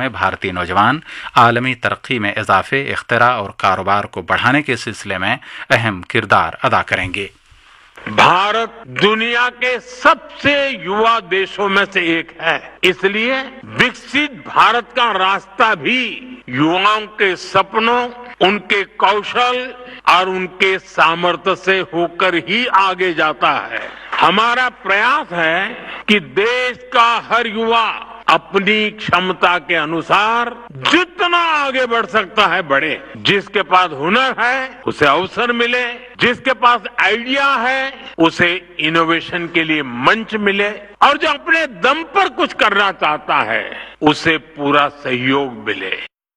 में भारतीय नौजवान आलमी तरक्की में इजाफे, इख्तिरा और कारोबार को बढ़ाने के सिलसिले में अहम किरदार अदा करेंगे। भारत दुनिया के सबसे युवा देशों में से एक है, इसलिए विकसित भारत का रास्ता भी युवाओं के सपनों, उनके कौशल और उनके सामर्थ्य से होकर ही आगे जाता है। हमारा प्रयास है कि देश का हर युवा अपनी क्षमता के अनुसार जितना आगे बढ़ सकता है बढ़े। जिसके पास हुनर है उसे अवसर मिले, जिसके पास आइडिया है उसे इनोवेशन के लिए मंच मिले, और जो अपने दम पर कुछ करना चाहता है उसे पूरा सहयोग मिले।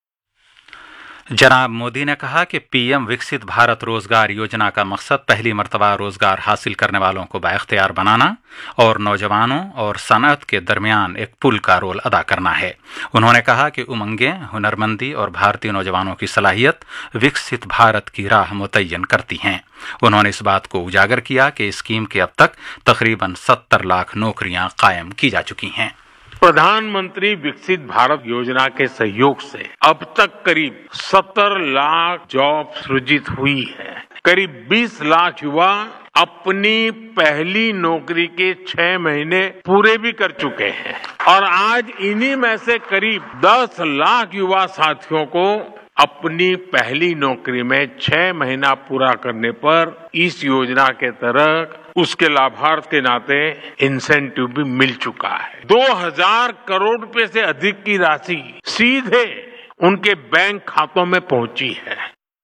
जनाब मोदी ने कहा कि पीएम विकसित भारत रोजगार योजना का मकसद पहली मर्तबा रोजगार हासिल करने वालों को बाइख्तियार बनाना और नौजवानों और सनअत के दरमियान एक पुल का रोल अदा करना है। उन्होंने कहा कि उमंगें, हुनरमंदी और भारतीय नौजवानों की सलाहियत विकसित भारत की राह मुतय्यन करती हैं। उन्होंने इस बात को उजागर किया कि स्कीम के अब तक तकरीबन 70 लाख नौकरियां कायम की जा चुकी हैं। प्रधानमंत्री विकसित भारत योजना के सहयोग से अब तक करीब 70 लाख जॉब सृजित हुई है। करीब 20 लाख युवा अपनी पहली नौकरी के 6 महीने पूरे भी कर चुके हैं, और आज इन्हीं में से करीब 10 लाख युवा साथियों को अपनी पहली नौकरी में 6 महीना पूरा करने पर इस योजना के तहत उसके लाभार्थ के नाते इंसेंटिव भी मिल चुका है। 2000 करोड़ रुपए से अधिक की राशि सीधे उनके बैंक खातों में पहुंची है।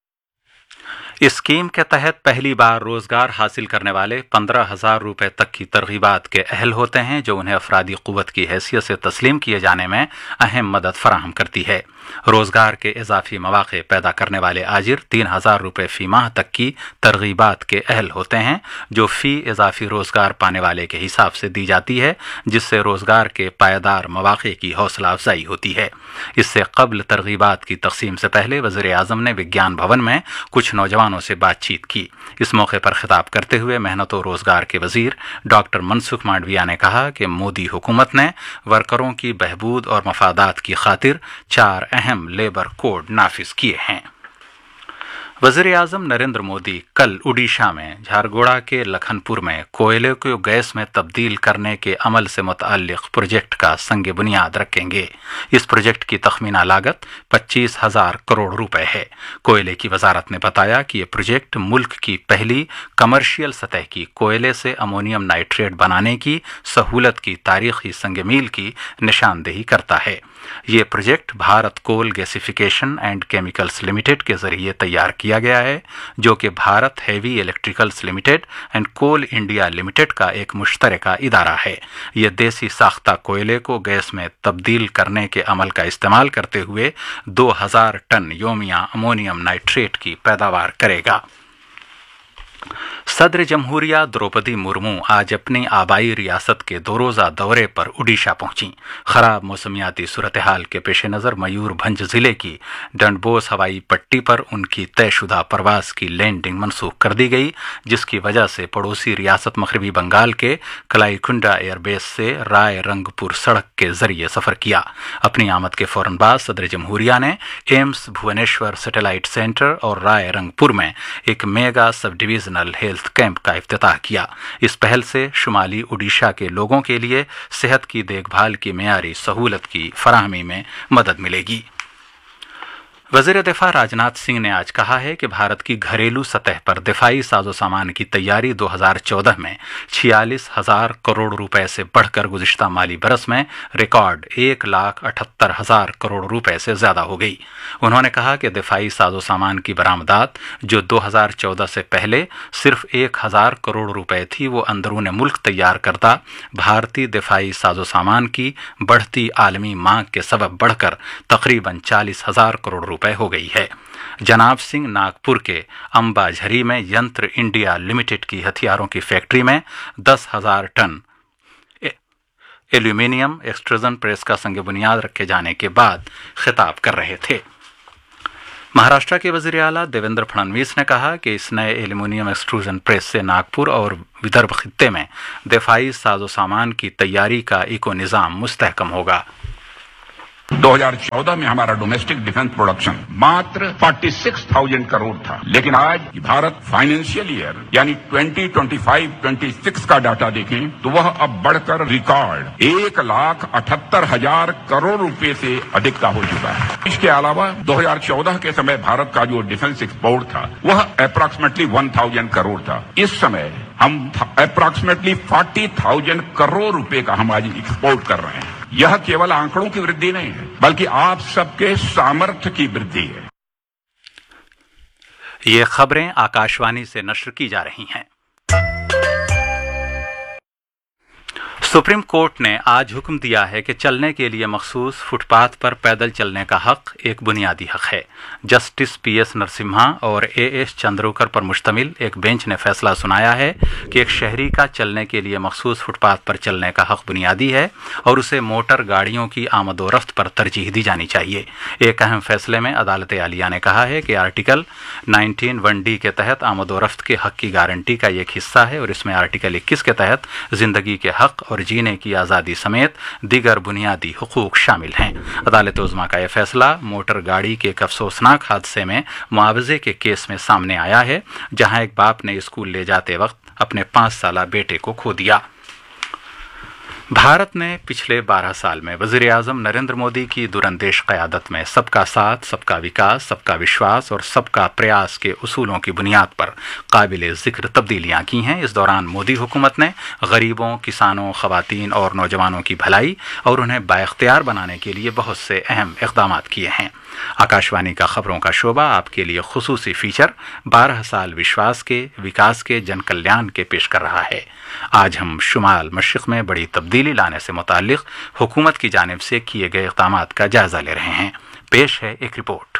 इस स्कीम के तहत पहली बार रोजगार हासिल करने वाले 15,000 रुपए तक की तरगीबात के अहल होते हैं, जो उन्हें अफरादी कुव्वत की हैसियत से तस्लीम किए जाने में अहम मदद फराहम करती है। रोजगार के इजाफी मौके पैदा करने वाले आजिर 3,000 रुपए फी माह तक की तरगीबात के अहल होते हैं, जो फी इजाफी रोजगार पाने वाले के हिसाब से दी जाती है, जिससे रोजगार के पायदार मौके की हौसला अफजाई होती है। इससे कबल तरगीबात की तकसीम से पहले वज़ीर आज़म ने विज्ञान भवन में कुछ नौजवानों से बातचीत की। इस मौके पर खिताब करते हुए मेहनत और रोजगार के वजीर डॉक्टर मनसुख मांडविया ने कहा कि मोदी हुकूमत ने वर्करों की बहबूद और मफादात की खातिर 4 अहम लेबर कोड नाफिज किए हैं। वज़ीर आज़म नरेंद्र मोदी कल उड़ीसा में झारगोड़ा के लखनपुर में कोयले को गैस में तब्दील करने के अमल से मुतअल्लिक़ प्रोजेक्ट का संग बुनियाद रखेंगे। इस प्रोजेक्ट की तखमीना लागत 25,000 करोड़ रुपए है। कोयले की वजारत ने बताया कि ये प्रोजेक्ट मुल्क की पहली कमर्शियल सतह की कोयले से अमोनियम नाइट्रेट बनाने की सहूलत की तारीखी संग मील की निशानदेही करता है। ये project Bharat coal gasification and chemicals limited के जरिए तैयार किया गया है, जो कि Bharat heavy electricals limited and coal India limited का एक मुश्तरका इदारा है। यह देसी साख्ता कोयले को गैस में तब्दील करने के अमल का इस्तेमाल करते हुए 2000 टन योमिया अमोनियम नाइट्रेट की पैदावार करेगा। सदर जमहूरिया द्रौपदी मुर्मू आज अपनी आबाई रियासत के 2 रोज़ा दौरे पर उड़ीसा पहुंची। खराब मौसमियाती सूरत हाल के पेश नज़र मयूरभंज जिले की डंडबोस हवाई पट्टी पर उनकी तयशुदा परवास की लैंडिंग मनसूख कर दी गई, जिसकी वजह से पड़ोसी रियासत मगरबी बंगाल के कलाईकुंडा एयरबेस से राय रंगपुर सड़क के जरिए सफर किया। अपनी आमद के फौरन बाद सदर जमहूरिया ने एम्स भुवनेश्वर सैटेलाइट सेंटर और राय रंगपुर में एक mega sub divisional health camp का इफ्तिताह किया। इस पहल से शुमाली उड़ीसा के लोगों के लिए सेहत की देखभाल की मेयारी सहूलत की फराहमी में मदद मिलेगी। वज़ीर दिफा राजनाथ सिंह ने आज कहा है कि भारत की घरेलू सतह पर दिफाई साजो सामान की तैयारी 2014 में 46,000 करोड़ रुपए से बढ़कर गुज़िश्ता माली बरस में रिकॉर्ड 1,78,000 करोड़ रुपए से ज्यादा हो गई। उन्होंने कहा कि दिफाई साजो सामान की बरामदात, जो 2014 से पहले सिर्फ 1,000 करोड़ रुपए थी, वो अंदरून मुल्क तैयार करदा भारतीय दिफाई साजो सामान की बढ़ती आलमी मांग के सबब बढ़कर तकरीबन 40,000 करोड़ रुपए हो गई है। जनाब सिंह नागपुर के अंबाझरी में यंत्र इंडिया लिमिटेड की हथियारों की फैक्ट्री में 10,000 टन एल्यूमिनियम एक्सट्रूजन प्रेस का संग बुनियाद रखे जाने के बाद खिताब कर रहे थे। महाराष्ट्र के वजीर आला देवेंद्र फडणवीस ने कहा कि इस नए एल्यूमिनियम एक्सट्रूजन प्रेस से नागपुर और विदर्भ खित्ते में दिफाई साजो सामान की तैयारी का इको निज़ाम मुस्तहकम होगा। 2014 में हमारा डोमेस्टिक डिफेंस प्रोडक्शन मात्र 46,000 करोड़ था, लेकिन आज भारत फाइनेंशियल ईयर यानी 2025-26 का डाटा देखें तो वह अब बढ़कर रिकॉर्ड 1,78,000 करोड़ रुपए से अधिक का हो चुका है। इसके अलावा 2014 के समय भारत का जो डिफेंस एक्सपोर्ट था वह अप्रॉक्सीमेटली 1,000 करोड़ था। इस समय हम अप्रॉक्सीमेटली 40,000 करोड़ रुपए का हम आज एक्सपोर्ट कर रहे हैं। यह केवल आंकड़ों की वृद्धि नहीं है, बल्कि आप सबके सामर्थ्य की वृद्धि है। ये खबरें आकाशवाणी से नश्र की जा रही हैं। सुप्रीम कोर्ट ने आज हुक्म दिया है कि चलने के लिए मखसूस फुटपाथ पर पैदल चलने का हक एक बुनियादी हक है। जस्टिस PS नरसिम्हा और AS चंद्रोकर पर मुश्तमिल एक बेंच ने फैसला सुनाया है कि एक शहरी का चलने के लिए मखसूस फुटपाथ पर चलने का हक बुनियादी है और उसे मोटर गाड़ियों की आमदोरफ्त पर तरजीह दी जानी चाहिए। एक अहम फैसले में अदालत आलिया ने कहा है कि आर्टिकल 19(1)D के तहत आमदोरफ्त के हक की गारंटी का एक हिस्सा है और इसमें आर्टिकल 21 के तहत जिंदगी के हक और जीने की आज़ादी समेत दीगर बुनियादी हुकूक शामिल हैं। अदालत उज़्मा का यह फैसला मोटर गाड़ी के एक अफसोसनाक हादसे में मुआवजे के केस में सामने आया है, जहां एक बाप ने स्कूल ले जाते वक्त अपने 5 साला बेटे को खो दिया। भारत ने पिछले 12 साल में वज़ीर-ए-आज़म नरेंद्र मोदी की दूरंदेश क़यादत में सबका साथ, सबका विकास, सबका विश्वास और सबका प्रयास के उसूलों की बुनियाद पर काबिल ज़िक्र तब्दीलियां की हैं। इस दौरान मोदी हुकूमत ने गरीबों, किसानों, ख़वातीन और नौजवानों की भलाई और उन्हें बाइख्तियार बनाने के लिए बहुत से अहम इक़दामात किए हैं। आकाशवाणी का खबरों का शोबा आपके लिए खुसूसी फीचर 12 साल विश्वास के, विकास के, जन कल्याण के पेश कर रहा है। आज हम शुमाल मशरिक़ में बड़ी तब्दीली लाने से मुताल्लिक़ हुकूमत की जानिब से किए गए इक़दामात का जायज़ा ले रहे हैं। पेश है एक रिपोर्ट।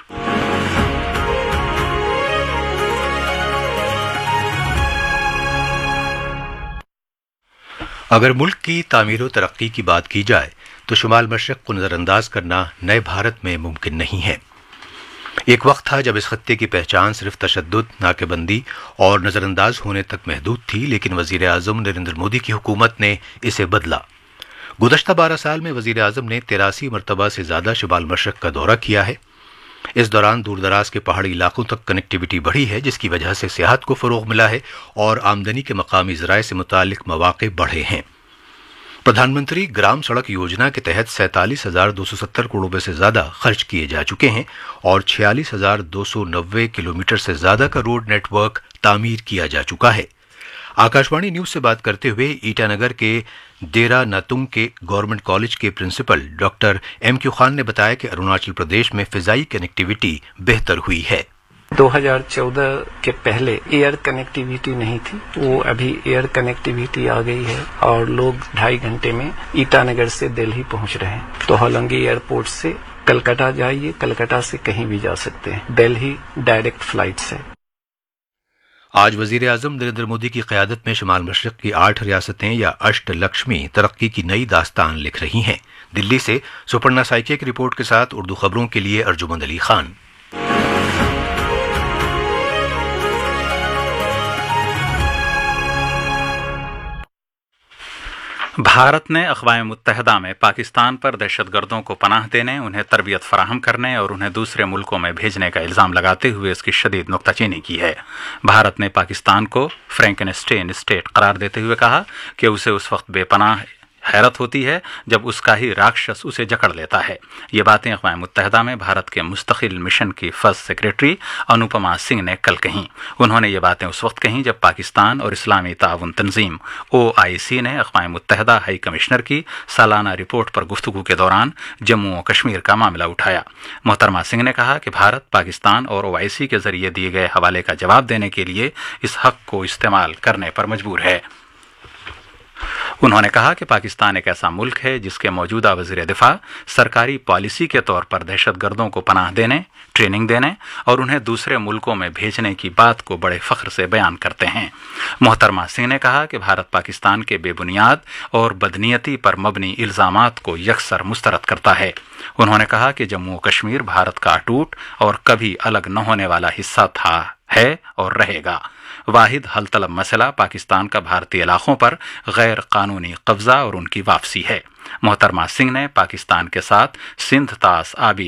अगर मुल्क की तामीर व तरक्की की बात की जाए तो शुमाल मशरिक़ को नज़रअंदाज करना नए भारत में मुमकिन नहीं है। एक वक्त था जब इस खत्ते की पहचान सिर्फ तशद्दुद, नाकेबंदी और नज़रअंदाज होने तक महदूद थी, लेकिन वज़ीर आज़म नरेंद्र मोदी की हुकूमत ने इसे बदला। गुज़श्ता 12 साल में वज़ीर आज़म ने 83 मरतबा से ज़्यादा शुमाल मशरिक़ का दौरा किया है। इस दौरान दूर दराज के पहाड़ी इलाकों तक कनेक्टिविटी बढ़ी है, जिसकी वजह से सियाहत को फ़रोग़ मिला है और आमदनी के मकामी ज़राए से मुताल्लिक़ मौक़े बढ़े हैं। प्रधानमंत्री ग्राम सड़क योजना के तहत 47,270 करोड़ रुपए से ज़्यादा खर्च किए जा चुके हैं और 46,290 किलोमीटर से ज़्यादा का रोड नेटवर्क तामीर किया जा चुका है। आकाशवाणी न्यूज़ से बात करते हुए ईटानगर के देरा नातुंग के गवर्नमेंट कॉलेज के प्रिंसिपल डॉक्टर MQ खान ने बताया कि अरुणाचल प्रदेश में फ़िज़ाई कनेक्टिविटी बेहतर हुई है। 2014 के पहले एयर कनेक्टिविटी नहीं थी, वो अभी एयर कनेक्टिविटी आ गई है और लोग 2.5 घंटे में ईटानगर से दिल्ली पहुंच रहे हैं। तो होलोंगी एयरपोर्ट से कलकत्ता जाइए, कलकत्ता से कहीं भी जा सकते हैं। दिल्ली डायरेक्ट फ्लाइट्स है। आज वज़ीर आज़म नरेंद्र मोदी की क़यादत में शुमाल मशरिक़ की 8 रियासतें या अष्टलक्ष्मी तरक्की की नई दास्तान लिख रही हैं। दिल्ली से सुपर्णा साइके की रिपोर्ट के साथ उर्दू खबरों के लिए अर्जुमंद अली खान। भारत ने अक़वाम मुत्तहिदा में पाकिस्तान पर दहशतगर्दों को पनाह देने, उन्हें तरबियत फराहम करने और उन्हें दूसरे मुल्कों में भेजने का इल्ज़ाम लगाते हुए इसकी शदीद नुक्ताचीनी की है। भारत ने पाकिस्तान को फ्रैंकेनस्टाइन स्टेट करार देते हुए कहा कि उसे उस वक्त बेपनाह हैरत होती है जब उसका ही राक्षस उसे जकड़ लेता है। ये बातें अक़वाम मुत्तहिदा में भारत के मुस्तकिल मिशन की फर्स्ट सेक्रेटरी अनुपमा सिंह ने कल कहीं। उन्होंने ये बातें उस वक्त कहीं जब पाकिस्तान और इस्लामी ताउन तंजीम OIC ने अक़वाम मुत्तहिदा हाई कमिश्नर की सालाना रिपोर्ट पर गुफ्तगू के दौरान जम्मू और कश्मीर का मामला उठाया। मोहतरमा सिंह ने कहा कि भारत पाकिस्तान और OIC के जरिए दिए गए हवाले का जवाब देने के लिए इस हक को इस्तेमाल करने पर मजबूर है। उन्होंने कहा कि पाकिस्तान एक ऐसा मुल्क है जिसके मौजूदा वज़ीर दिफा सरकारी पॉलिसी के तौर पर दहशतगर्दों को पनाह देने, ट्रेनिंग देने और उन्हें दूसरे मुल्कों में भेजने की बात को बड़े फ़ख्र से बयान करते हैं। मोहतरमा सिंह ने कहा कि भारत पाकिस्तान के बेबुनियाद और बदनीयती पर मबनी इल्ज़ामात को यकसर मुस्तरद करता है। उन्होंने कहा कि जम्मू कश्मीर भारत का अटूट और कभी अलग न होने वाला हिस्सा था, ہے اور رہے گا۔ واحد حل طلب مسئلہ پاکستان کا بھارتی علاقوں پر غیر قانونی قبضہ اور ان کی واپسی ہے۔ محترمہ سنگھ نے پاکستان کے ساتھ سندھ طاس آبی